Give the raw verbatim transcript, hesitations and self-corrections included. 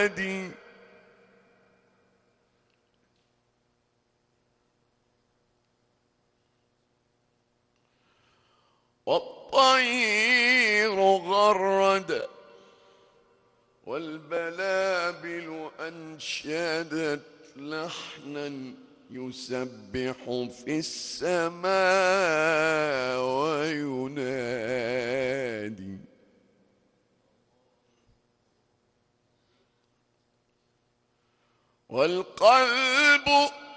ينادي والطير غرد والبلابل أنشدت لحنا يسبح في السماء وينادي والقلب